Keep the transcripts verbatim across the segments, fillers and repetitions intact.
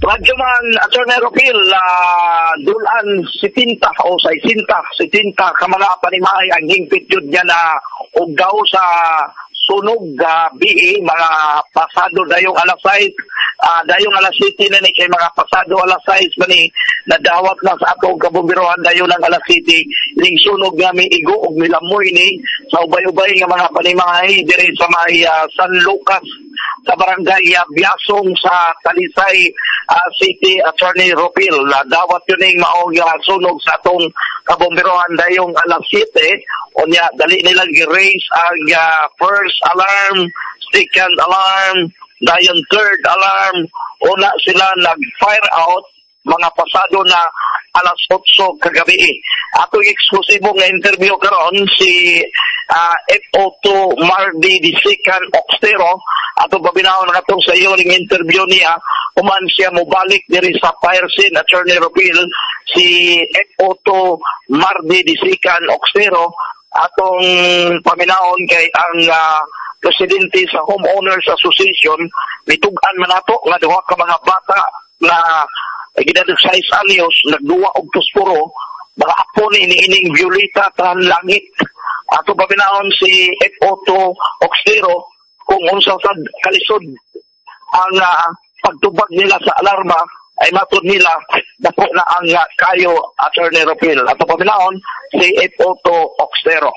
Radyo man, Attorney Ropil, uh, dulan sitinta o saisinta, sitinta ka mga panimay ang hingpit yun niya na ugdaw sa sunog uh, B E, mga pasado dayong alas sais, uh, dayong alas city na ni kay mga pasado alas sais ba ni nadawat na sa atong kabumbirohan dayon ng alas city, ning sunog nga may igo o milamoy ni sa ubay-ubay nga mga panimay diri sa may uh, San Lucas sa barangay uh, Biasong sa Talisay uh, City, Attorney Ropil. Uh, dawat yun yung maong uh, sunog sa atong kabomberohan dayong alas siyete. O niya, dali nilang i-raise ang uh, first alarm, second alarm, dayon third alarm. Una sila nag-fire out mga pasado na alas otso kagabi. Atong eksklusibo nga interview karon si uh, F O two Mardi Disikan Oxtero. Atong babinahon na katong sa iyo ning interview niya, uman siya mobalik diri sa fire scene, Attorney Ropil, si F O two Mardi Disikan Oxtero. Atong paminahon kay ang uh, presidente sa Homeowners Association, nitug-an man nato nga duha ka mga bata na gidadug sa anyos nagduwa og pusporo, mga apo ni ining Violeta tan langit. Ato babinahon si F O two Oxtero kung unsa sad kalisod ang uh, pagtubag nila sa alarma ay matod nila dako na ang uh, kayo, Attorney Ropil. Ato paminahon si F O two Oxtero.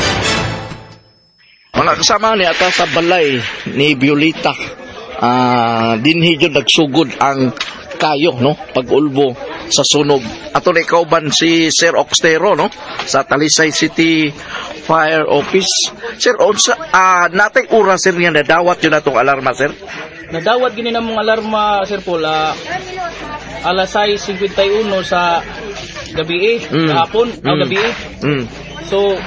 Mga kasama ni ata sa balay ni Violeta, uh, dinhi jud nagsugod ang kayo, no, pag-ulbo sa sunog. Ato na ikauban si Sir Oxtero, no, sa Talisay City Fire Office. Sir, onsa uh, natay oras sir nga nadawat yun atong alarma, sir? Nadawat gini na mong alarma, Sir Paul, uh, alas sais fifty-one sa gabi, mm. hapon, mm. o gabi. Mm. So,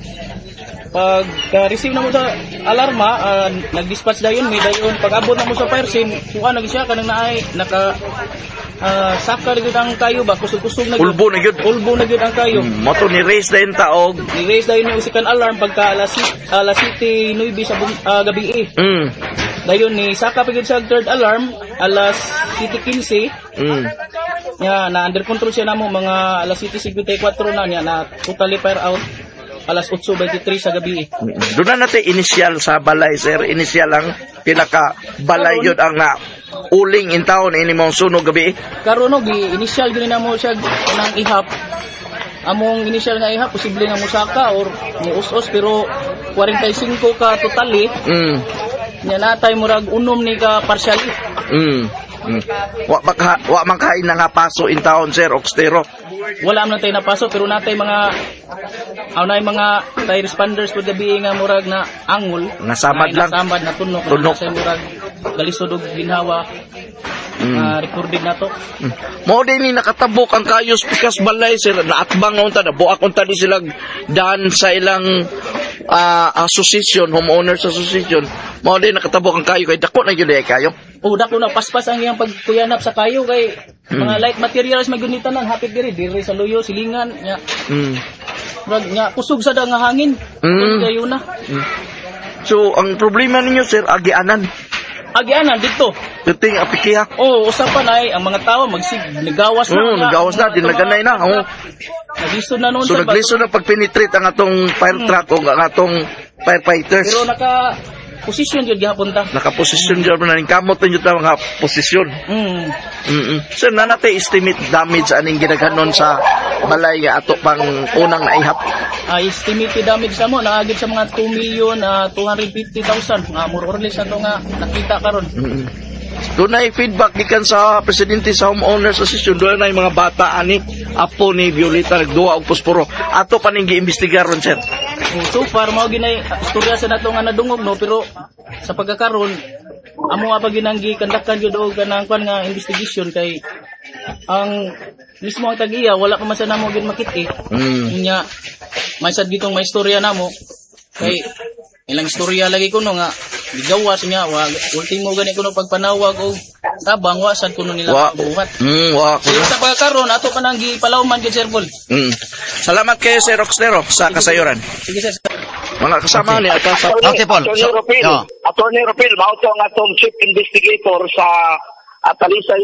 pag uh, receive na mo sa alarma, uh, nag-dispatch dayon, may dayon, pag-abot na mo sa fire scene, kung ano siya, kanang naay, naka, uh, saka na yun ang kayo ba, kusog-kusog na yun. Ulbo na yun. Ulbo na yun ang kayo. Mm, mato ni-raise na yung taog. Ni-raise dayon yung second alarm, pagka alas, alas city, nuibi sa uh, gabi. Mm. Dayon ni saka pagid sa third alarm alas city fifteen. Mm. Ya na under control siya namo mga alas city fifty-four na niya na totally fire out alas eight twenty-three sa gabi. Doon na natin initial sa balay, sir. Initial lang pinaka balay yun ang uh, uling in town ini mong sunog gabi. Karon no gi initial gini namo siya nang ihap. Among initial nga ihap posible nga musaka or muus-us pero forty-five ka totally. Mm. Nya natay murag unom ni ka partially. Mm. mm. Wa baka wa man kain na nga paso in town, Sir Oxtero. Wala man tay na paso pero natay mga aw nay mga tay responders pud gabi nga murag na angol. Nasamad lang. Nasamad na tunok. Tunok. Sa murag galisod og ginhawa. Mm. Uh, recorded na to. Mm. Mo din ni nakatabok ang kayos pikas balay, sir, naatbang unta na buak unta di sila dan sa ilang uh, association, homeowners association. Mo din nakatabok ang kayo kay dako na gyud ay kayo. Oh, dako na paspas ang iyang pagkuyanap sa kayo kay mm. mga light materials magunitan nan hapit diri diri sa luyo silingan nya. Mm. Brag nya kusog sa nga hangin. Mm. Kayo na. Mm. So ang problema ninyo, sir, agianan. Agianan dito. Tuting apikiha. Oh, usapan ay ang mga tao magsig nagawas na. Oh, nagawas na, dinaganay na. Oh. Nagisod na noon. So naglisod na pag penetrate ang atong fire truck o ang atong firefighters. Pero naka posisyon jud gihapon ta. Naka-posisyon jud na ning kamot jud ta mga posisyon. Mm. Mm. So na natay estimate damage aning ginaganon sa balay nga ato pang unang naihap. Ah, estimated damage sa mo naagid sa mga two million uh, two hundred fifty thousand. Nga more or less ato nga nakita karon. Mm. Doon na feedback gikan sa presidente sa Homeowners Association. Doon na yung mga bata ani apo ni Violeta nagduwa og posporo. Ato pa ning giimbestigar ron, sir. So far mao ginay istorya sa nato nga nadungog no pero sa pagkakaron amo nga paginanggi kandakan gyud og kanang kwan nga investigation kay ang mismo ang tagiya wala pa man sa namo gyud makit-i. Mm. Nya may sad gitong may istorya namo kay ilang istorya lagi kuno nga gigawas niya wa ultimo gani kuno pagpanawag og tabang wa sad kuno nila wa, buhat. Mm, wa. So, sa pagkakaron ato pa nang gipalawman gid Sir Paul. Mm. Salamat kay Sir Oxtero sa kasayuran. Sige sir. Mga kasama ni ata sa Okay, Paul. Attorney Ropil, Attorney Ropil, mao to ang atong chief investigator sa Talisay